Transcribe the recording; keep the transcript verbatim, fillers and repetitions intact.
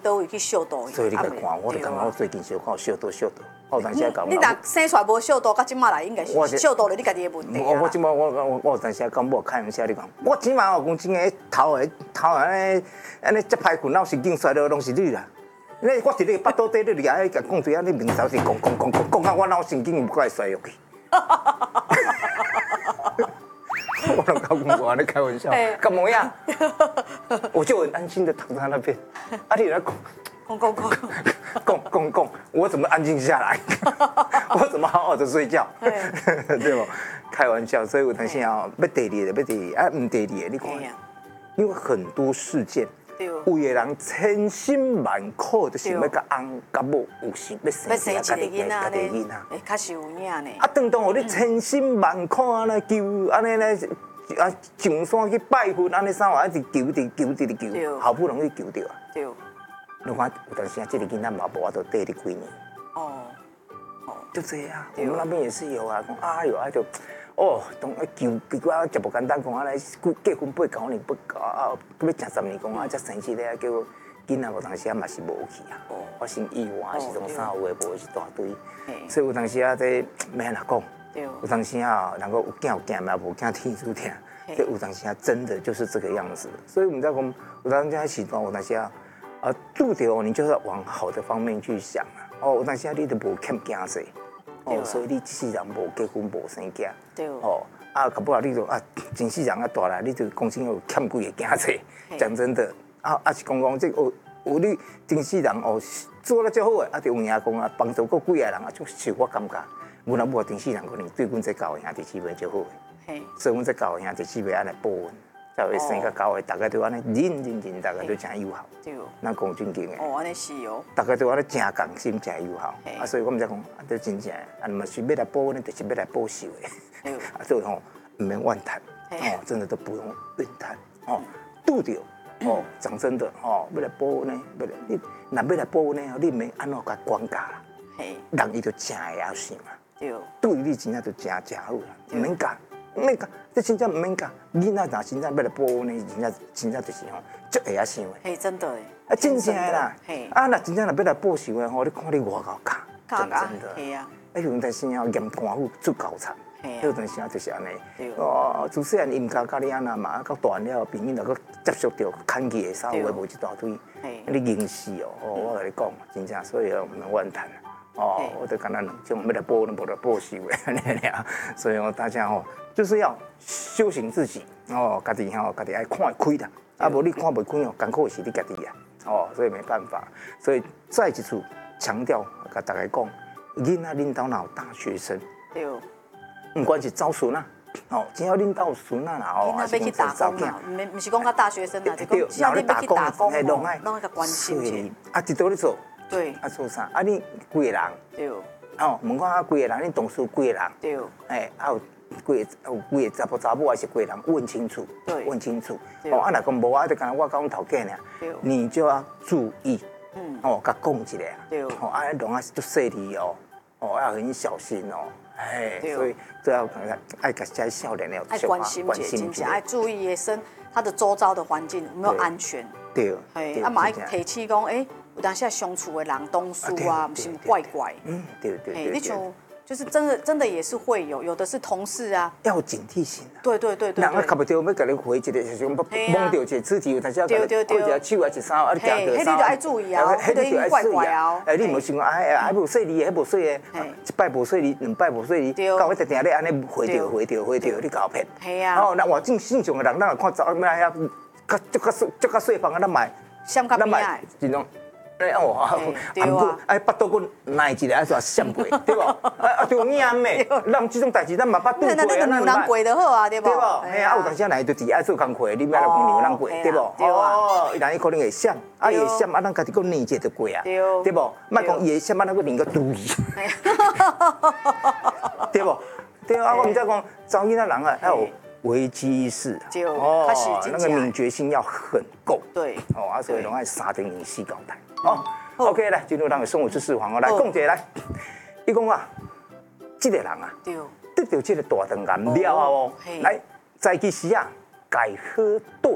倒位去秀刀。 所以你来看，我就感觉我最近小看秀刀秀刀，我有当时啊讲。 你若生出来无秀刀，到即马来应该是秀刀了你家己的问题我我即马我我我有当时啊讲某开玩笑你讲，我即马哦讲真诶头诶头安尼安尼接歹困，脑神经衰弱拢是你啦。你我伫你巴肚底，你掠来甲讲对啊，你明朝是讲讲讲讲讲啊，我脑神经唔该衰弱去。我都搞讲我安尼开玩笑，干嘛呀？我就很安心的躺在那边，啊你来讲。 讲讲讲讲讲讲，我怎么安静下来？我怎么好好的睡觉？对不？开玩笑，所以有当时啊，要第二的，要第二，啊，唔第二的，你看，因为很多事件，有的人千辛万苦就是要甲翁甲某有时要生一个家己家己囡仔， 哎，确实有影呢。 啊，当当哦，你千辛万苦安尼求，安尼咧啊上山去拜佛，安尼啥话一直求，直求，直求，好不容易求到啊。你看，有当时啊，这个囡仔嘛无法度缀你几年。哦，哦，就这样。我们那边也是有啊，讲啊有啊就，哦，当啊求，结果啊就不简单，讲啊来结婚八九年，不啊，要食十年，讲啊才生一个啊，结果囡仔有当时啊嘛是无去啊，发生意外是种啥有诶无是一大堆。所以有当时啊，这免哪讲，有当时啊，能够有囝有囝嘛，无囝天注定。这有当时啊，真的就是这个样子。所以我们在讲，有当时啊时段，有当时啊。啊，拄着你就是要往好的方面去想啊。哦，有当时你都无欠囝势，哦，所以你一世人无结婚无生囝。对。哦，啊，搞不好你就啊，真世人啊大啦，你就讲真有欠几个囝势。讲真的，啊啊是讲讲这哦，有你真世人哦做了就好诶，啊就有影讲啊，帮助过几个人啊，就是我感觉，无人无真世人可能对阮这教的兄弟姊妹就好诶。所以阮这教的兄弟姊妹安尼保温。才会生个教的，大家都安尼认认真，大家都真友好。对。咱讲正经的。 哦，安尼是哦。 大家都安尼真共心，真友好。啊，所以我们在讲，啊，都真正，啊，嘛是要来保呢，就是要来报仇的。啊，所以吼，唔免怨叹，哦，真的都不用怨叹，哦，拄着，哦，讲真的，哦，要来保呢，要来你，若要来保呢，你免安怎甲管教啦。嘿。人伊就真会晓想啊。对。对你真正就真真好啦，唔免教。唔免讲，这真正唔免讲。囡仔若真正要来保护呢，真正真正就是吼，足会晓想的。嘿， 真的诶。 啊，真正的啦。嘿。啊，若真正若要来报仇的吼，你看你外口教， 真的。 嘿啊。啊，有阵时吼严官府出高惨。嘿啊。有阵时啊就是安尼。对。哦，自细汉因家教你安那嘛，到大了朋友若搁接触到牵起的啥话无一大堆，嘿，你硬死哦。哦，我甲你讲，真正所以唔能怨叹。哦，我就讲咱两种要来报，无来报仇的安尼俩。所以哦，大家吼。就是要修行自己哦，家己吼，家己爱看开啦，啊，无你看袂开哦，艰苦是你家己啊，哦，所以没办法，所以再一次强调，甲大家讲，囡仔恁兜若有大学生，对，唔管是招孙啊，哦，只要恁兜孙啊啦，哦， 还是讲招囝，唔唔是讲甲大学生啦，就讲只要你要去打工，拢爱拢爱甲关心些， 啊，一道咧做， 对， 啊做啥？啊，你几个人？对，哦，问看啊，几个人？恁同事几个人？对，哎，啊有。几个有几个查甫查某还是几个人问清楚，问清楚。哦，啊，若讲无啊，就讲我讲我头家呢，你就要注意，嗯，哦，甲讲一下，对，哦，啊，拢啊做细腻哦，哦，要很小心哦，哎，所以都要爱甲这少年的爱关心关心，爱注意身他的周遭的环境有没有安全，对，哎，啊嘛爱提起讲，哎，有当时相处的人同事啊，不是怪怪，嗯，对对对，你像。就是真的，真的也是会有，有的是同事啊， 要警惕性啊。 对对对对。 人啊，卡不掉要甲你回一个，就是讲摸到一个肢体，有当时要甲你握一下手啊，一衫啊，你行到啥？迄你就爱注意啊，迄你就爱怪怪啊。 哎，你无想讲，哎哎，还无细腻，还无细的，一摆无细腻，两摆无细腻，到尾定定咧安尼回掉回掉回掉，你搞骗。系啊。哦，那我正正常的人，咱看早咩遐，较足较细足较细方啊，咱买， 咱买， 这种。哎哦，啊，不过哎，巴肚骨耐一个，爱说闪过，对不？啊，就严咩？让这种代志咱嘛捌拄过， 那那个牛郎过就好啊，对不？ 对不？哎啊，有当时来就伫爱做工课，你不要来讲牛郎过，对不？哦，伊伊可能会闪，啊，伊会闪，啊，咱家己个念一就过啊，对不？莫讲伊会闪，啊，咱个念个注意，对不？对啊，我们在讲找囡仔人啊，要有危机意识，哦，那个敏觉性要很够，对，哦，啊，所以拢爱三点零四高台。哦 ，OK， 来进入咱的生活知识网哦，来讲一下来，伊讲啊，这个人啊，得到这个大肠癌了后哦，来早期时啊，该喝豆